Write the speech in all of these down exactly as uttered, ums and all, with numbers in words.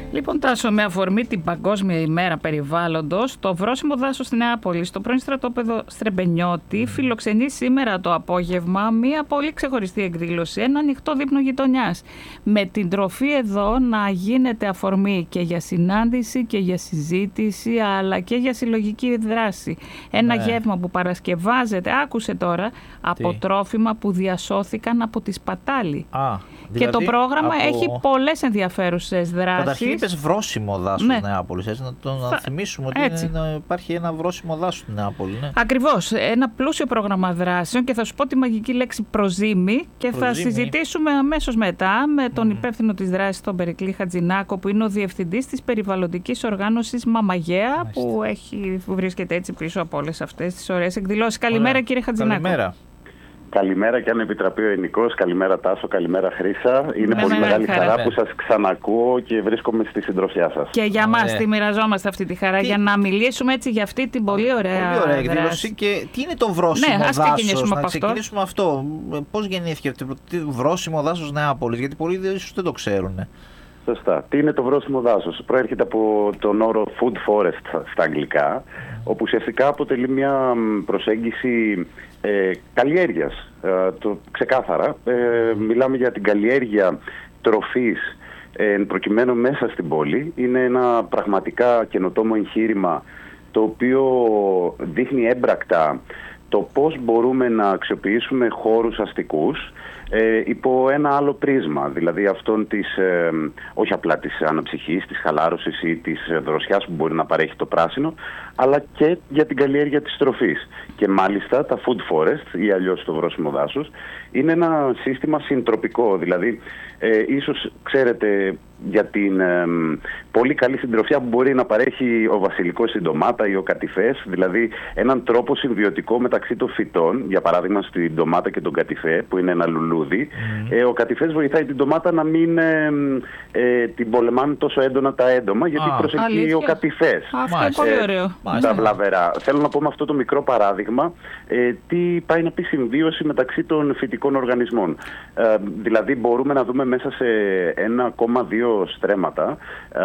Λοιπόν, Τάσο, με αφορμή την Παγκόσμια ημέρα περιβάλλοντος, το βρόσιμο δάσος στη Νεάπολη, στο πρώην στρατόπεδο Στρεμπενιώτη, φιλοξενεί σήμερα το απόγευμα μία πολύ ξεχωριστή εκδήλωση, ένα ανοιχτό δείπνο γειτονιάς. Με την τροφή εδώ να γίνεται αφορμή και για συνάντηση και για συζήτηση, αλλά και για συλλογική δράση. Ένα ναι. γεύμα που παρασκευάζεται, άκουσε τώρα, από Τι? τρόφιμα που διασώθηκαν από τη σπατάλη. Α, δηλαδή και το πρόγραμμα από... έχει πολλές ενδιαφέρουσες δράσεις. Καταρχήν είπες βρόσιμο δάσος ναι. στη Νεάπολη. Έτσι, να, το, να Θα... θυμίσουμε ότι είναι, υπάρχει ένα βρόσιμο δάσος στη Νεάπολη. Ναι. Ακριβώς. Ένα πλούσιο πρόγραμμα δράσεων και θα σου πω τη μαγική λέξη προζύμι και προζύμι. Θα συζητήσουμε αμέσως μετά με τον mm. υπεύθυνο της δράσης, τον Περικλή Χατζηνάκο, που είναι ο διευθυντής της περιβαλλοντικής οργάνωσης Μαμαγέα, Μάλιστα. που, έχει, που βρίσκεται έτσι πίσω από όλες αυτές τις ωραίες εκδηλώσεις. Καλημέρα, Ωραία. κύριε Χατζηνάκο. Καλημέρα. Καλημέρα και αν επιτραπεί ο Ενικός, καλημέρα Τάσο, καλημέρα Χρύσα. Είναι ναι, πολύ ναι, μεγάλη χαρά, χαρά που σας ξανακούω και βρίσκομαι στη συντροφιά σας. Και για μας, ναι. τη μοιραζόμαστε αυτή τη χαρά, τι... για να μιλήσουμε έτσι για αυτή την πολύ ωραία, πολύ ωραία εκδήλωση. Και τι είναι το βρόσιμο ναι, δάσος, ξεκινήσουμε να ξεκινήσουμε αυτό. Πώς γεννήθηκε αυτό το βρόσιμο δάσος Νεάπολης, γιατί πολλοί ίσως δεν το ξέρουν. Σωστά. Τι είναι το βρόσιμο δάσος? Προέρχεται από τον όρο food forest στα αγγλικά, όπου ουσιαστικά αποτελεί μια προσέγγιση ε, καλλιέργειας. Ε, το, ξεκάθαρα, ε, μιλάμε για την καλλιέργεια τροφής ε, προκειμένου μέσα στην πόλη. Είναι ένα πραγματικά καινοτόμο εγχείρημα, το οποίο δείχνει έμπρακτα το πώς μπορούμε να αξιοποιήσουμε χώρους αστικούς ε, υπό ένα άλλο πρίσμα, δηλαδή αυτόν της, ε, όχι απλά της αναψυχής, της χαλάρωσης ή της δροσιάς που μπορεί να παρέχει το πράσινο, αλλά και για την καλλιέργεια της τροφής. Και μάλιστα τα food forest ή αλλιώς το βρόσιμο δάσος είναι ένα σύστημα συντροπικό, δηλαδή ε, ίσως ξέρετε για την ε, πολύ καλή συντροφιά που μπορεί να παρέχει ο βασιλικός στην ντομάτα ή ο κατιφές, δηλαδή έναν τρόπο συμβιωτικό μεταξύ των φυτών, για παράδειγμα στην ντομάτα και τον κατιφέ που είναι ένα λουλούδι. Mm. Ε, ο κατιφές βοηθάει την ντομάτα να μην ε, ε, την πολεμάνε τόσο έντονα τα έντομα, γιατί ah, προσελκύει ο κατιφές. Αυτό είναι πολύ ωραίο. Τα βλαβερά. Θέλω να πω με αυτό το μικρό παράδειγμα ε, τι πάει να πει συμβίωση μεταξύ των φυτικών οργανισμών. Ε, δηλαδή μπορούμε να δούμε μέσα σε ένα κόμμα δύο στρέμματα ε,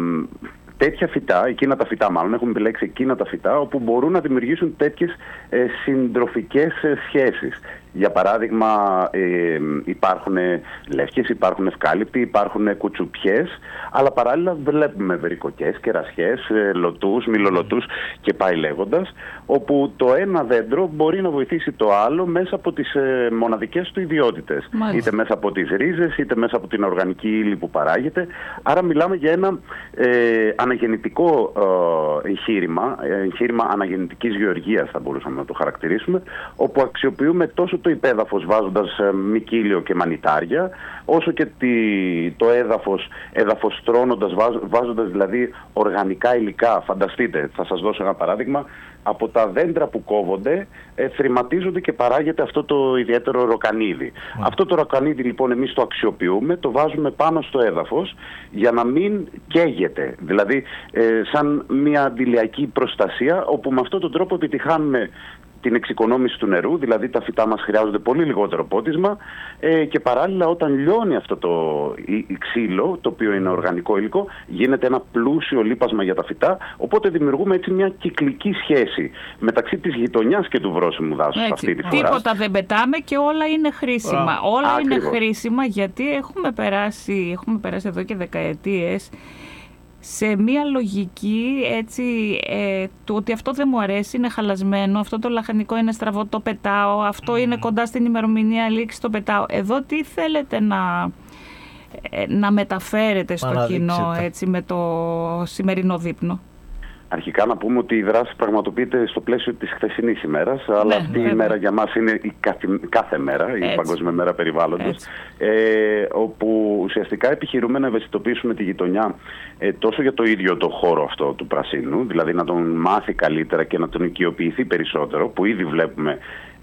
τέτοια φυτά, εκείνα τα φυτά μάλλον, έχουμε επιλέξει εκείνα τα φυτά όπου μπορούν να δημιουργήσουν τέτοιες ε, συντροφικές ε, σχέσεις. Για παράδειγμα ε, υπάρχουν λεύκες, υπάρχουν ευκάλυπτοι, υπάρχουν κουτσουπιές, αλλά παράλληλα βλέπουμε βερικοκές, κερασιές, ε, λωτούς, μιλολωτούς και πάει λέγοντας, όπου το ένα δέντρο μπορεί να βοηθήσει το άλλο μέσα από τις ε, μοναδικές του ιδιότητες. Μάλιστα. Είτε μέσα από τις ρίζες, είτε μέσα από την οργανική ύλη που παράγεται. Άρα μιλάμε για ένα ε, αναγεννητικό ε, εγχείρημα, εγχείρημα αναγεννητικής γεωργίας θα μπορούσαμε να το χαρακτηρίσουμε, όπου αξιοποιούμε τόσο το υπέδαφος βάζοντας ε, μικύλιο και μανιτάρια, όσο και τη, το έδαφος εδαφοστρώνοντας, βάζ, βάζοντας δηλαδή οργανικά υλικά. Φανταστείτε, θα σας δώσω ένα παράδειγμα, από τα δέντρα που κόβονται ε, θρηματίζονται και παράγεται αυτό το ιδιαίτερο ροκανίδι. Mm. Αυτό το ροκανίδι λοιπόν εμείς το αξιοποιούμε, το βάζουμε πάνω στο έδαφος για να μην καίγεται. Δηλαδή ε, σαν μια αντιλιακή προστασία, όπου με αυτόν τον τρόπο επιτυχάνουμε την εξοικονόμηση του νερού, δηλαδή τα φυτά μας χρειάζονται πολύ λιγότερο πότισμα ε, και παράλληλα όταν λιώνει αυτό το η, η ξύλο, το οποίο είναι οργανικό υλικό, γίνεται ένα πλούσιο λίπασμα για τα φυτά, οπότε δημιουργούμε έτσι μια κυκλική σχέση μεταξύ της γειτονιάς και του βρόσιμου δάσους. Έτσι, αυτή τη φορά. Τίποτα δεν πετάμε και όλα είναι χρήσιμα. Α, όλα ακριβώς. Είναι χρήσιμα γιατί έχουμε περάσει, έχουμε περάσει εδώ και δεκαετίες σε μια λογική έτσι, ε, του ότι αυτό δεν μου αρέσει, είναι χαλασμένο, αυτό το λαχανικό είναι στραβό, το πετάω, αυτό mm. είναι κοντά στην ημερομηνία λήξη, το πετάω. Εδώ τι θέλετε να, ε, να μεταφέρετε στο Παραδείξετε. κοινό έτσι, με το σημερινό δείπνο? Αρχικά να πούμε ότι η δράση πραγματοποιείται στο πλαίσιο της χθεσινής ημέρας, αλλά ναι, αυτή η ημέρα για μας είναι η κάθε, κάθε μέρα, η Έτσι. Παγκόσμια Μέρα Περιβάλλοντος, ε, όπου ουσιαστικά επιχειρούμε να ευαισθητοποιήσουμε τη γειτονιά ε, τόσο για το ίδιο το χώρο αυτό του πρασίνου, δηλαδή να τον μάθει καλύτερα και να τον οικειοποιηθεί περισσότερο, που ήδη βλέπουμε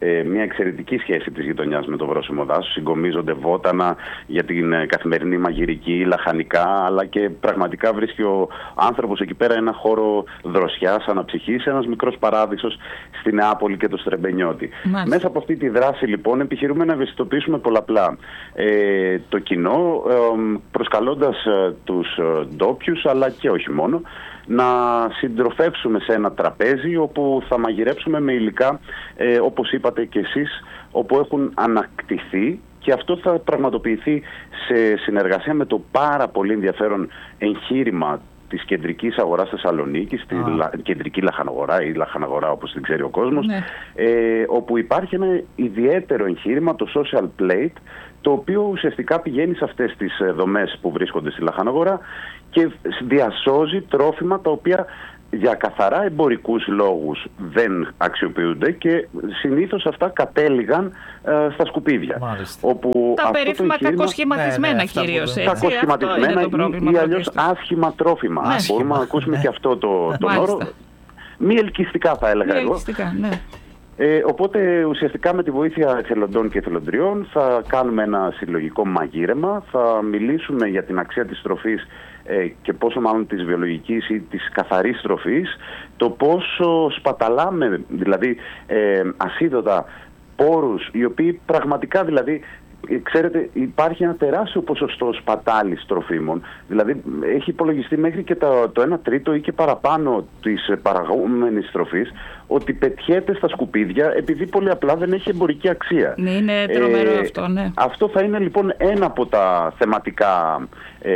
ε, μια εξαιρετική σχέση της γειτονιάς με το βρόσιμο δάσος. Συγκομίζονται βότανα για την ε, καθημερινή μαγειρική, λαχανικά, αλλά και πραγματικά βρίσκει ο άνθρωπος εκεί πέρα ένα χώρο δροσιάς, αναψυχής, ένας μικρός παράδεισος στη Νεάπολη και το Στρεμπενιώτη. Μάλιστα. Μέσα από αυτή τη δράση λοιπόν επιχειρούμε να ευαισθητοποιήσουμε πολλαπλά ε, το κοινό, ε, προσκαλώντας ε, τους ε, ντόπιους, αλλά και όχι μόνο, να συντροφεύσουμε σε ένα τραπέζι όπου θα μαγειρέψουμε με υλικά, ε, όπως είπατε και εσείς, όπου έχουν ανακτηθεί, και αυτό θα πραγματοποιηθεί σε συνεργασία με το πάρα πολύ ενδιαφέρον εγχείρημα της κεντρικής αγοράς Θεσσαλονίκης, τη λα, κεντρική λαχαναγορά ή λαχαναγορά όπως την ξέρει ο κόσμος, ναι. ε, όπου υπάρχει ένα ιδιαίτερο εγχείρημα, το Social Plate, το οποίο ουσιαστικά πηγαίνει σε αυτές τις δομές που βρίσκονται στη λαχαναγορά και διασώζει τρόφιμα τα οποία για καθαρά εμπορικούς λόγους δεν αξιοποιούνται και συνήθως αυτά κατέληγαν ε, στα σκουπίδια. Όπου τα περίφημα κακοσχηματισμένα, ναι, ναι, κυρίως. Κακοσχηματισμένα ή, ή αλλιώς άσχημα τρόφιμα. Ναι. Μπορούμε να ακούσουμε και αυτό το, τον όρο. Μη ελκυστικά θα έλεγα εγώ. Ναι. Ε, οπότε ουσιαστικά με τη βοήθεια εθελοντών και εθελοντριών θα κάνουμε ένα συλλογικό μαγείρεμα, θα μιλήσουμε για την αξία της τροφής ε, και πόσο μάλλον της βιολογικής ή της καθαρής τροφής, το πόσο σπαταλάμε δηλαδή ε, ασίδωτα πόρους, οι οποίοι πραγματικά δηλαδή, ξέρετε, υπάρχει ένα τεράστιο ποσοστό σπατάλης τροφίμων. Δηλαδή έχει υπολογιστεί μέχρι και το, το ένα τρίτο ή και παραπάνω της παραγόμενης τροφής ότι πετιέται στα σκουπίδια επειδή πολύ απλά δεν έχει εμπορική αξία. Ναι, είναι τρομερό ε, αυτό, ναι. Αυτό θα είναι λοιπόν ένα από τα θεματικά, ε,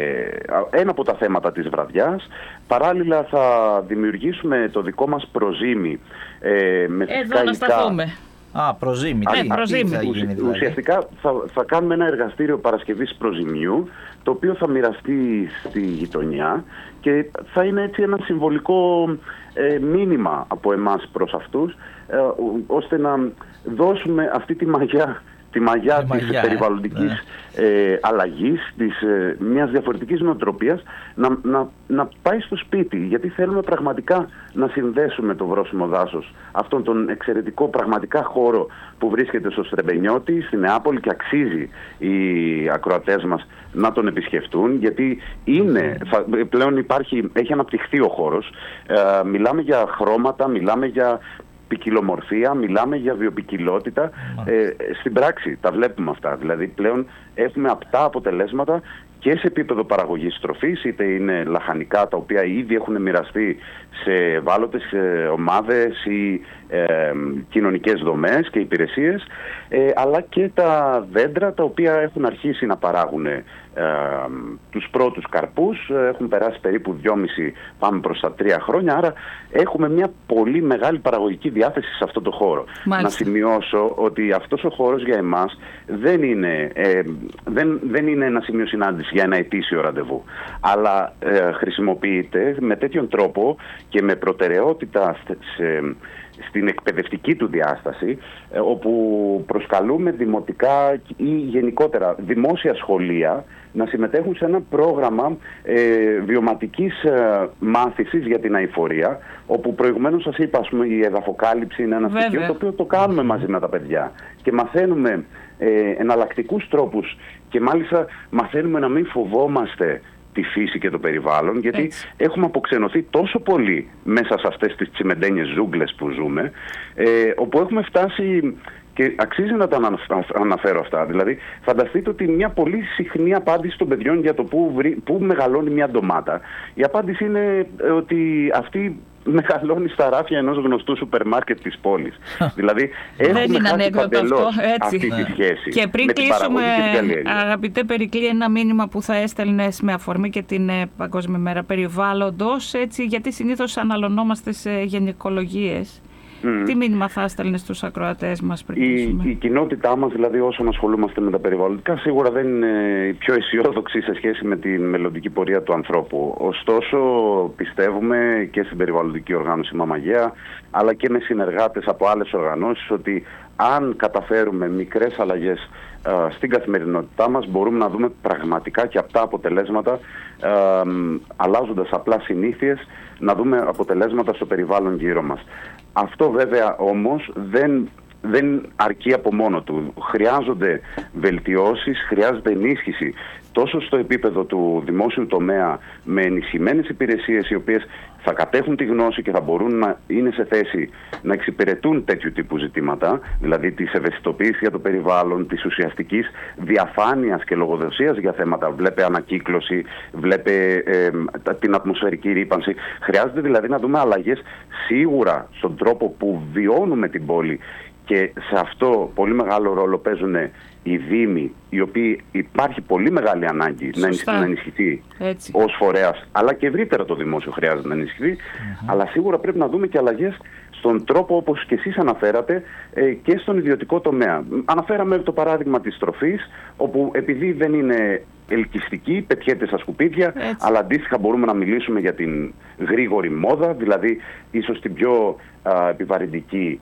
ένα από τα θέματα της βραδιάς. Παράλληλα θα δημιουργήσουμε το δικό μας προζύμι. Ε, με Εδώ να σταθούμε. Α, προζύμι. Ναι, προζύμι. Θα γίνει, δηλαδή. Ουσιαστικά θα, θα κάνουμε ένα εργαστήριο παρασκευής προζυμιού, το οποίο θα μοιραστεί στη γειτονιά και θα είναι έτσι ένα συμβολικό ε, μήνυμα από εμάς προς αυτούς, ε, ώστε να δώσουμε αυτή τη μαγιά, τη μαγιά τη της μαγιά, περιβαλλοντικής ναι. ε, αλλαγής, της, ε, μιας διαφορετικής νοοτροπίας, να, να, να πάει στο σπίτι. Γιατί θέλουμε πραγματικά να συνδέσουμε το βρόσιμο δάσος, αυτόν τον εξαιρετικό πραγματικά χώρο που βρίσκεται στο Στρεμπενιώτη, στη Νεάπολη, και αξίζει οι ακροατές μας να τον επισκεφτούν, γιατί είναι, θα, πλέον υπάρχει, έχει αναπτυχθεί ο χώρος, ε, μιλάμε για χρώματα, μιλάμε για ποικιλομορφία, μιλάμε για βιοποικιλότητα. Ε, στην πράξη τα βλέπουμε αυτά. Δηλαδή πλέον έχουμε απτά αποτελέσματα και σε επίπεδο παραγωγής τροφής, είτε είναι λαχανικά τα οποία ήδη έχουν μοιραστεί σε ευάλωτες ομάδες ή ε, κοινωνικές δομές και υπηρεσίες, ε, αλλά και τα δέντρα τα οποία έχουν αρχίσει να παράγουν ε, τους πρώτους καρπούς. Έχουν περάσει περίπου δυόμιση, πάμε προς τα τρία χρόνια, άρα έχουμε μια πολύ μεγάλη παραγωγική διάθεση σε αυτό το χώρο. Μάλιστα. Να σημειώσω ότι αυτός ο χώρος για εμάς δεν είναι, ε, δεν, δεν είναι ένα σημείο συνάντηση για ένα ετήσιο ραντεβού, αλλά ε, χρησιμοποιείται με τέτοιον τρόπο και με προτεραιότητα σε, στην εκπαιδευτική του διάσταση, όπου προσκαλούμε δημοτικά ή γενικότερα δημόσια σχολεία να συμμετέχουν σε ένα πρόγραμμα ε, βιωματικής ε, μάθησης για την αειφορία, όπου προηγουμένως σας είπα, ας πούμε, η εδαφοκάλυψη είναι ένα Βέβαια. στοιχείο το οποίο το κάνουμε μαζί με τα παιδιά και μαθαίνουμε ε, εναλλακτικούς τρόπους και μάλιστα μαθαίνουμε να μην φοβόμαστε τη φύση και το περιβάλλον, γιατί Έτσι. έχουμε αποξενωθεί τόσο πολύ μέσα σε αυτές τις τσιμεντένιες ζούγκλες που ζούμε, ε, όπου έχουμε φτάσει, και αξίζει να τα αναφέρω αυτά. Δηλαδή, φανταστείτε ότι μια πολύ συχνή απάντηση των παιδιών για το πού, βρει, πού μεγαλώνει μια ντομάτα, η απάντηση είναι ότι αυτή μεγαλώνει στα ράφια ενός γνωστού σούπερ μάρκετ της πόλης. Δηλαδή, έχουμε χάσει παντελώς αυτή τη σχέση. Και πριν με κλείσουμε, αγαπητέ Περικλή, ένα μήνυμα που θα έστελνες με αφορμή και την ε, Παγκόσμια Μέρα Περιβάλλοντος, έτσι, γιατί συνήθως αναλωνόμαστε σε γενικολογίες. Mm. Τι μήνυμα θα έστελνε στους ακροατές μας πριν κλείσουμε? Η, η κοινότητά μας, δηλαδή όσων ασχολούμαστε με τα περιβαλλοντικά, σίγουρα δεν είναι η πιο αισιόδοξη σε σχέση με τη μελλοντική πορεία του ανθρώπου. Ωστόσο, πιστεύουμε και στην περιβαλλοντική οργάνωση Μαμαγαία, αλλά και με συνεργάτες από άλλες οργανώσεις, ότι αν καταφέρουμε μικρές αλλαγές α, στην καθημερινότητά μας, μπορούμε να δούμε πραγματικά και απτά αποτελέσματα, α, αλλάζοντας απλά συνήθειες, να δούμε αποτελέσματα στο περιβάλλον γύρω μας. Αυτό βέβαια όμως δεν δεν αρκεί από μόνο του. Χρειάζονται βελτιώσεις, χρειάζεται ενίσχυση τόσο στο επίπεδο του δημόσιου τομέα με ενισχυμένες υπηρεσίες οι οποίες θα κατέχουν τη γνώση και θα μπορούν να είναι σε θέση να εξυπηρετούν τέτοιου τύπου ζητήματα, δηλαδή της ευαισθητοποίησης για το περιβάλλον, της ουσιαστικής διαφάνειας και λογοδοσίας για θέματα. Βλέπε ανακύκλωση, βλέπε ε, την ατμοσφαιρική ρύπανση. Χρειάζεται δηλαδή να δούμε αλλαγές σίγουρα στον τρόπο που βιώνουμε την πόλη και σε αυτό πολύ μεγάλο ρόλο παίζουν οι δήμοι, οι οποίοι υπάρχει πολύ μεγάλη ανάγκη να ενισχυθεί ως φορέας, αλλά και ευρύτερα το δημόσιο χρειάζεται να ενισχυθεί, mm-hmm. αλλά σίγουρα πρέπει να δούμε και αλλαγές στον τρόπο, όπως και εσείς αναφέρατε, ε, και στον ιδιωτικό τομέα. Αναφέραμε το παράδειγμα της τροφής, όπου επειδή δεν είναι ελκυστική, πετιέται στα σκουπίδια, έτσι. Αλλά αντίστοιχα μπορούμε να μιλήσουμε για την γρήγορη μόδα, δηλαδή ίσως την πιο α, επιβαρυντική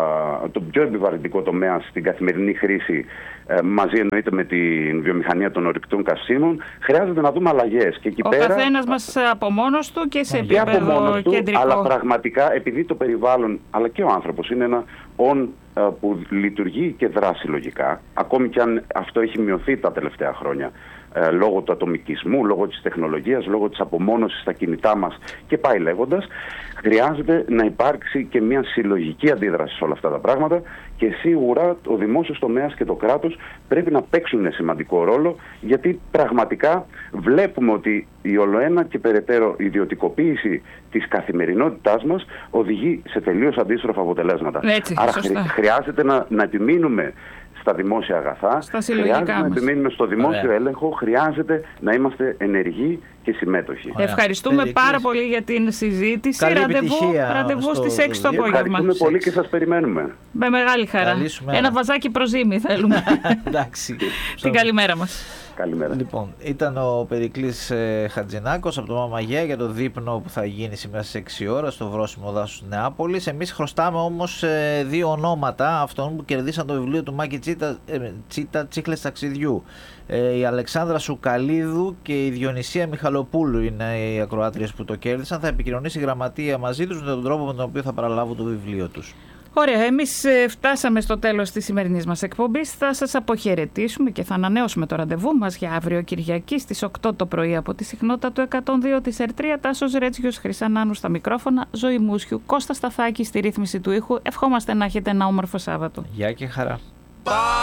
το πιο επιβαρυντικό τομέα στην καθημερινή χρήση, μαζί εννοείται με την βιομηχανία των ορυκτών καυσίμων, χρειάζεται να δούμε αλλαγές. Και εκεί ο πέρα, καθένας μας από μόνος του και σε επίπεδο του, κεντρικό. Αλλά πραγματικά, επειδή το περιβάλλον, αλλά και ο άνθρωπος είναι ένα όν που λειτουργεί και δράσει λογικά, ακόμη και αν αυτό έχει μειωθεί τα τελευταία χρόνια, ε, λόγω του ατομικισμού, λόγω της τεχνολογίας, λόγω της απομόνωσης στα κινητά μας και πάει λέγοντας, χρειάζεται να υπάρξει και μια συλλογική αντίδραση σε όλα αυτά τα πράγματα και σίγουρα ο δημόσιος τομέας και το κράτος πρέπει να παίξουν σημαντικό ρόλο, γιατί πραγματικά βλέπουμε ότι η ολοένα και περαιτέρω ιδιωτικοποίηση της καθημερινότητάς μας οδηγεί σε τελείως αντίστροφα αποτελέσματα. Έτσι, άρα σωστά. χρειάζεται να, να επιμείνουμε στα δημόσια αγαθά, στα χρειάζεται μας. να επιμείνουμε στο δημόσιο Ωραία. έλεγχο, χρειάζεται να είμαστε ενεργοί και συμμέτοχοι. Ωραία. Ευχαριστούμε Περικλής. πάρα πολύ για την συζήτηση. Καλή ραντεβού ραντεβού στις έξι το απόγευμα. Ευχαριστούμε πολύ και σας περιμένουμε. Με μεγάλη χαρά. Ένα βαζάκι προζύμι θέλουμε. Εντάξει. Την καλημέρα μας. Καλημέρα. Λοιπόν, ήταν ο Περικλής ε, Χατζηνάκος από το Μαμαγέα για το δείπνο που θα γίνει σήμερα στις έξι ώρα στο βρόσιμο δάσος Νεάπολης. Εμείς χρωστάμε όμως ε, δύο ονόματα αυτών που κερδίσαν το βιβλίο του Μάκη Τσίτα, ε, Τσίτα Τσίχλες Ταξιδιού. Ε, η Αλεξάνδρα Σουκαλίδου και η Διονυσία Μιχαλοπούλου είναι οι ακροάτριες που το κέρδισαν. Θα επικοινωνήσει η γραμματεία μαζί τους με τον τρόπο με τον οποίο θα παραλάβουν το βιβλίο τους. Ωραία, εμείς φτάσαμε στο τέλος της σημερινής μας εκπομπής. Θα σας αποχαιρετήσουμε και θα ανανεώσουμε το ραντεβού μας για αύριο Κυριακή στις οκτώ το πρωί από τη συχνότητα του εκατόν δύο της Ερτρία. Τάσος Ρέτσγιος, Χρυσανάνου στα μικρόφωνα, Ζωή Μούσιου, Κώστα Σταθάκη στη ρύθμιση του ήχου. Ευχόμαστε να έχετε ένα όμορφο Σάββατο. Γεια και χαρά.